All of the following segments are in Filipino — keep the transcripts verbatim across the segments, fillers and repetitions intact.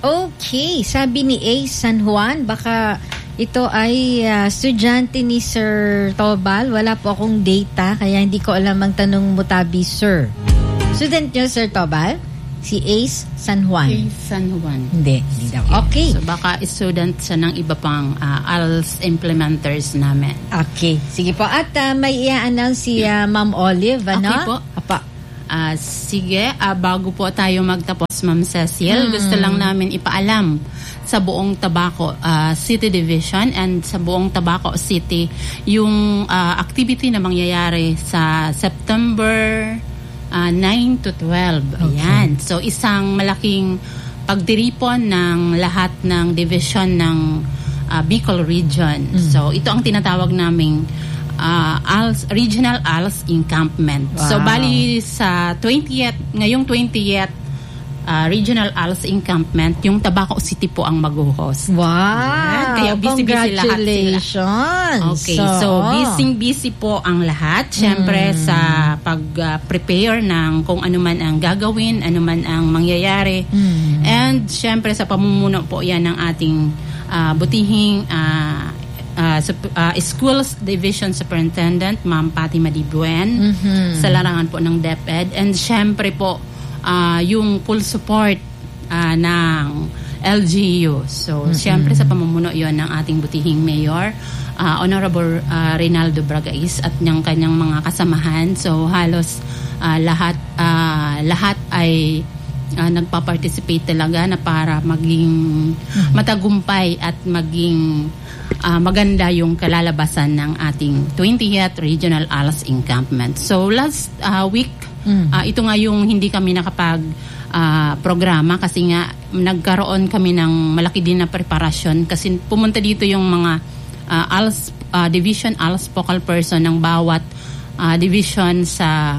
Okay, sabi ni Ace San Juan, baka ito ay uh, estudyante ni Sir Tobal. Wala po akong data, kaya hindi ko alam ang tanong mo, tabi, sir. Student nyo, Sir Tobal? Si Ace San Juan. Ace San Juan. Hindi, hindi daw. Okay. So baka student siya ng iba pang uh, A L S implementers namin. Okay, sige po. At uh, may i-announce si uh, Ma'am Olive, ano? Okay po. Apa. Uh, sige, uh, bago po tayo magtapos, Ma'am Cecil, hmm. gusto lang namin ipaalam sa buong Tabaco uh, City Division and sa buong Tabaco City yung uh, activity na mangyayari sa September uh, nine to twelve. Okay. Ayan. So, isang malaking pagdiripon ng lahat ng division ng uh, Bicol Region. Hmm. So, ito ang tinatawag naming Uh, A L S, Regional A L S Encampment. Wow. So, bali sa twentieth, ngayong twentieth uh, Regional A L S Encampment, yung Tabaco City po ang mag-host. Wow! Ayan. Kaya busy-busy lahat sila. Congratulations! Okay, so, so busy-busy po ang lahat. Siyempre, mm. sa pag-prepare uh, ng kung ano man ang gagawin, ano man ang mangyayari. Mm. And, siyempre, sa pamumuno po yan ng ating uh, butihing uh, Uh, uh, Schools Division Superintendent Ma'am Patty Madibuen, mm-hmm. sa larangan po ng DepEd, and syempre po uh, yung full support uh, ng L G U. So mm-hmm. syempre sa pamumuno yon ng ating butihing Mayor uh, Honorable uh, Reynaldo Bragais at ng kanyang mga kasamahan. So halos uh, lahat uh, lahat ay Uh, nagpa-participate talaga na para maging matagumpay at maging uh, maganda yung kalalabasan ng ating twentieth Regional A L S Encampment. So last uh, week, mm. uh, ito nga yung hindi kami nakapag uh, programa kasi nga nagkaroon kami ng malaki din na preparasyon kasi pumunta dito yung mga uh, A L S uh, Division A L S focal person ng bawat uh, division sa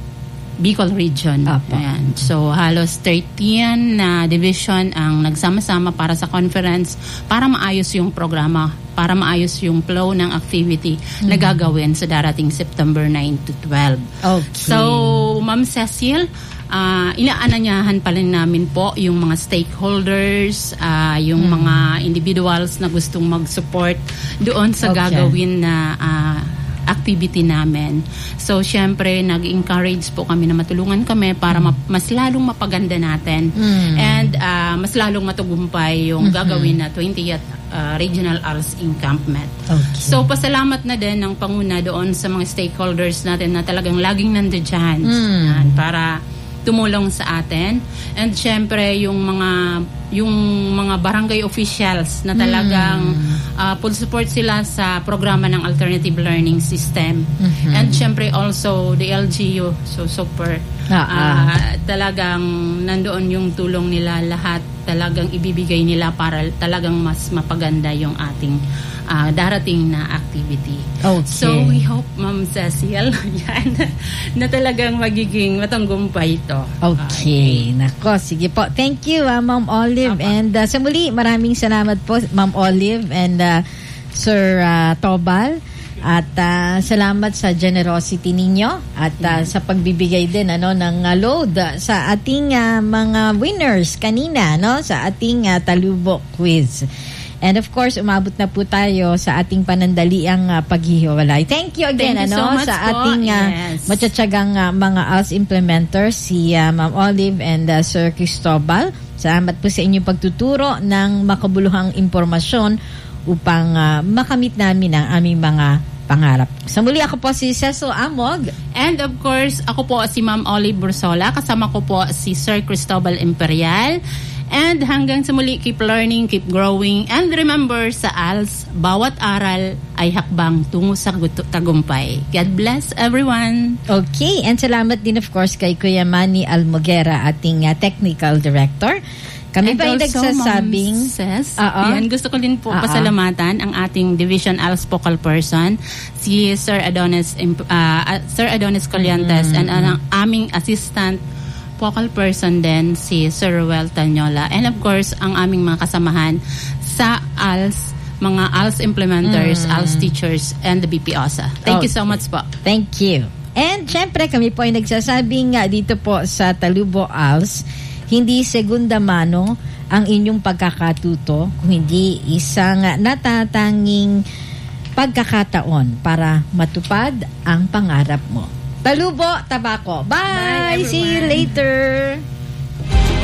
Bicol Region. Ayan. So, halos thirteen na uh, division ang nagsama-sama para sa conference para maayos yung programa, para maayos yung flow ng activity mm-hmm. na gagawin sa darating September nine to twelve. Okay. So, Ma'am Cecil, uh, inaananyahan pa rin namin po yung mga stakeholders, uh, yung mm-hmm. mga individuals na gustong mag-support doon sa okay. gagawin na uh, activity namin. So, syempre, nag-encourage po kami na matulungan kami para ma- mas lalong mapaganda natin mm. and uh, mas lalong matagumpay yung mm-hmm. gagawin na twentieth uh, Regional A L S Encampment. Okay. So, pasalamat na din ng Panguna doon sa mga stakeholders natin na talagang laging nandiyan mm. para tumulong sa atin. And syempre, yung mga yung mga barangay officials na talagang mm. uh, full support sila sa programa ng Alternative Learning System. Mm-hmm. And syempre also the L G U, so super uh, talagang nandoon yung tulong nila, lahat talagang ibibigay nila para talagang mas mapaganda yung ating uh, darating na activity. Okay. So we hope, Ma'am Cecil, yan, na talagang magiging matanggumpay ito. Okay. okay. Nako, sige po. Thank you, uh, Ma'am Olive. Okay. And uh, sa muli, maraming salamat po, Ma'am Olive and uh, Sir uh, Tobal. At uh, salamat sa generosity ninyo at uh, sa pagbibigay din ano ng uh, load uh, sa ating uh, mga winners kanina no sa ating uh, Talubo quiz. And of course, umabot na po tayo sa ating panandaliang uh, paghihiwalay. Thank you again Thank you ano so much sa po. ating uh, yes. matsatsagang uh, mga A L S implementers, si uh, Ma'am Olive and uh, Sir Cristobal. Salamat po sa inyong pagtuturo ng makabuluhang impormasyon upang uh, makamit namin ang aming mga pangarap. Sa muli, ako po si Cecil Amog. And of course, ako po si Ma'am Olive Bursola. Kasama ko po si Sir Cristobal Imperial. And hanggang sa muli, keep learning, keep growing. And remember, sa A L S, bawat aral ay hakbang tungo sa tagumpay. God bless everyone. Okay. And salamat din of course kay Kuya Manny Almoguera, ating uh, Technical Director. Kami pa yung nagsasabing Ses, yan, gusto ko din po Uh-oh. pasalamatan ang ating Division A L S Focal Person, si Sir Adonis uh, Sir Adonis Colliantes, mm-hmm. and ang aming Assistant Focal Person din, si Sir Ruel Tanyola, and of course ang aming mga kasamahan sa A L S, mga A L S implementers, mm-hmm. A L S teachers, and the B P O S A. Thank okay. you so much po. Thank you. And syempre kami po ay nagsasabing uh, dito po sa Talubo A L S, hindi segunda mano ang inyong pagkakatuto, kung hindi isang natatanging pagkakataon para matupad ang pangarap mo. Talubo Tabako. Bye! Bye, See you everyone. later!